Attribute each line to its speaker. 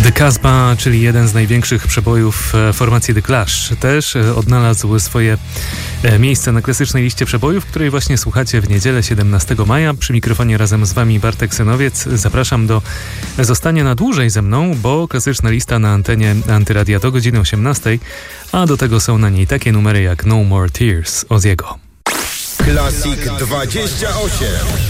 Speaker 1: The Casbah, czyli jeden z największych przebojów formacji The Clash, też odnalazł swoje miejsce na klasycznej liście przebojów, której właśnie słuchacie w niedzielę 17 maja. Przy mikrofonie razem z Wami Bartek Synowiec. Zapraszam do zostania na dłużej ze mną, bo klasyczna lista na antenie Antyradia do godziny 18, a do tego są na niej takie numery jak No More Tears Ozziego.
Speaker 2: Classic 28.